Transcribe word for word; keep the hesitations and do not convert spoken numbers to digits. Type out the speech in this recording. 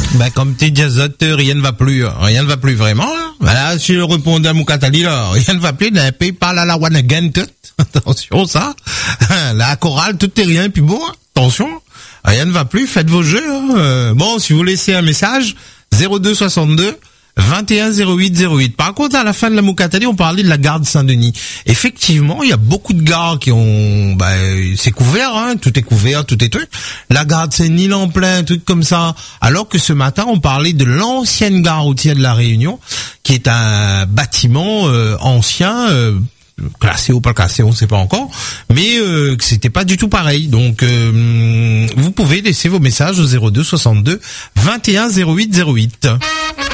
Bah, comme t'es diazote, rien ne va plus, rien ne va plus vraiment, là. Voilà, si je réponds à Moukatali, là, rien ne va plus, d'un pays parle à la one again, tout. Attention, ça. La chorale, tout est rien, puis bon, attention. Rien ne va plus, faites vos jeux, hein. Euh, bon, si vous laissez un message, zéro deux soixante-deux, vingt et un zéro huit zéro huit. Par contre, à la fin de la Moukatali, on parlait de la gare de Saint-Denis. Effectivement, il y a beaucoup de gares qui ont, bah, c'est couvert, hein, tout est couvert, tout est truc. La gare de Saint-Denis en plein, truc comme ça. Alors que ce matin, on parlait de l'ancienne gare routière de la Réunion, qui est un bâtiment euh, ancien, euh, classé ou pas classé, on ne sait pas encore, mais euh, que c'était pas du tout pareil. Donc, euh, vous pouvez laisser vos messages au zéro deux soixante-deux, vingt et un zéro huit zéro huit.